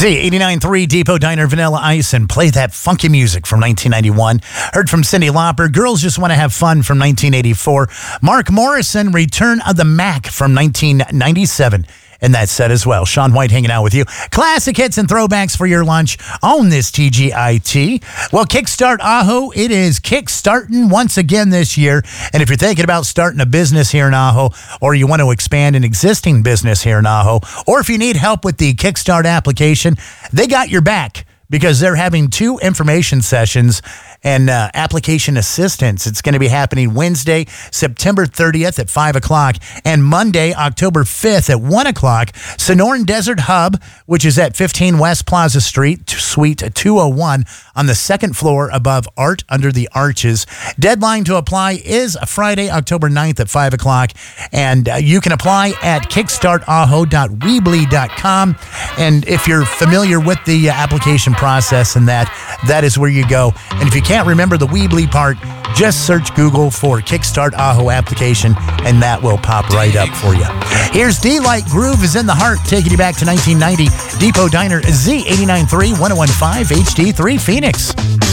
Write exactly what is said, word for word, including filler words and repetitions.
Z eighty-nine point three Depot Diner, Vanilla Ice, and Play That Funky Music from nineteen ninety-one. Heard from Cyndi Lauper, Girls Just Want to Have Fun from nineteen eighty-four. Mark Morrison, Return of the Mac from nineteen ninety-seven. And that set as well. Sean White hanging out with you. Classic hits and throwbacks for your lunch on this T G I T. Well, Kickstart Ajo, it is kickstarting once again this year. And if you're thinking about starting a business here in Ajo, or you want to expand an existing business here in Ajo, or if you need help with the Kickstart application, they got your back because they're having two information sessions and uh, application assistance. It's going to be happening Wednesday, September thirtieth at five o'clock, and Monday, October fifth at one o'clock. Sonoran Desert Hub, which is at fifteen West Plaza Street, Suite two oh one, on the second floor above Art Under the Arches. Deadline to apply is Friday, October ninth at five o'clock, and uh, you can apply at kickstart ajo dot weebly dot com. And if you're familiar with the uh, application process and that, that is where you go. And if you can't remember the Weebly part, just search Google for Kickstart Ajo application, and that will pop right up for you. Here's D-Light, Groove is in the Heart, taking you back to nineteen ninety. Depot Diner, Z eighty-nine point three, ten fifteen H D three, Phoenix.